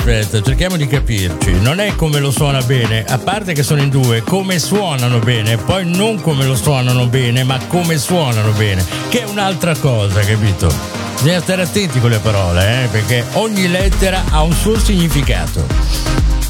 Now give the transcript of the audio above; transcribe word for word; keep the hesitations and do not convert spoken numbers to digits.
aspetta, cerchiamo di capirci. Non è come lo suona bene, a parte che sono in due, come suonano bene, poi non come lo suonano bene, ma come suonano bene, che è un'altra cosa, capito? Bisogna stare attenti con le parole, eh, perché ogni lettera ha un suo significato.